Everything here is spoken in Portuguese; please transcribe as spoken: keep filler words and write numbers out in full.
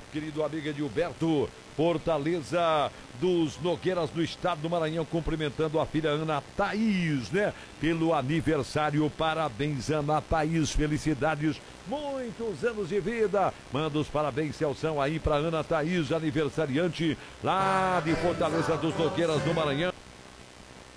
querido amigo Edilberto. Fortaleza dos Nogueiras do estado do Maranhão, cumprimentando a filha Ana Thaís, né? Pelo aniversário. Parabéns, Ana Thaís. Felicidades. Muitos anos de vida. Manda os parabéns, Celção, aí para Ana Thaís, aniversariante lá de Fortaleza dos Nogueiras do Maranhão.